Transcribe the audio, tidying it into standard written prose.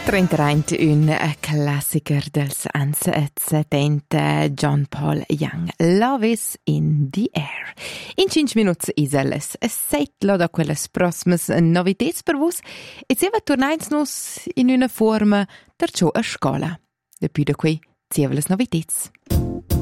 Trenterint un classiker dels ans 70, John Paul Young, Love is in the air. In 5 minuti iselles, settlo da quelles prossimas novitets per vos, e seva tornains nus in una forma per ciò a scola. Depui da qui, zieveles novitets.